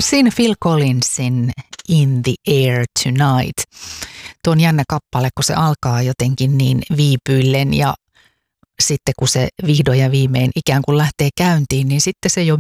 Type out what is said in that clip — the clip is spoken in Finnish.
Siinä Phil Collinsin In the Air Tonight. Tuo on jännä kappale, kun se alkaa jotenkin niin viipyillen ja sitten kun se vihdoin ja viimein ikään kuin lähtee käyntiin, niin sitten se jo